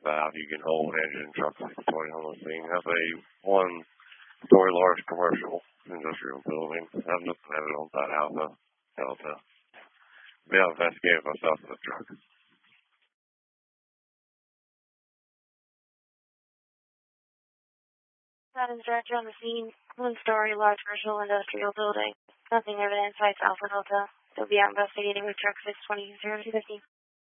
valve you can hold engine truck 620 on the scene. That's a one-story large commercial industrial building. I've looked at it on that Alpha Delta. Be able to investigate it myself in the truck. That is director on the scene. One-story large commercial industrial building. Nothing evident sites Alpha Delta. They'll be out investigating with truck 620 0250.